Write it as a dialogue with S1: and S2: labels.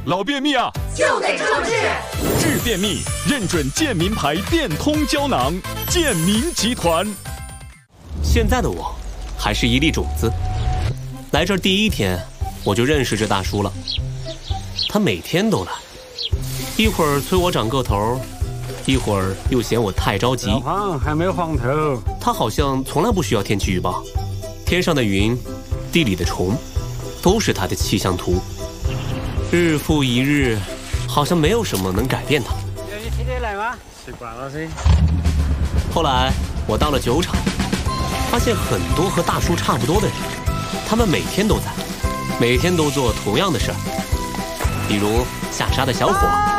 S1: 老便秘啊，
S2: 就得这么治。
S1: 治便秘，认准健民牌电通胶囊，健民集团。
S3: 现在的我，还是一粒种子。来这儿第一天，我就认识这大叔了。他每天都来，一会儿催我长个头，一会儿又嫌我太着急。
S4: 老黄还没黄头。
S3: 他好像从来不需要天气预报，天上的云，地里的虫，都是他的气象图。日复一日，好像没有什么能改变他。
S4: 你天天来吗？习惯了噻。
S3: 后来我到了酒厂，发现很多和大叔差不多的人，他们每天都在，每天都做同样的事儿，比如下沙的小伙。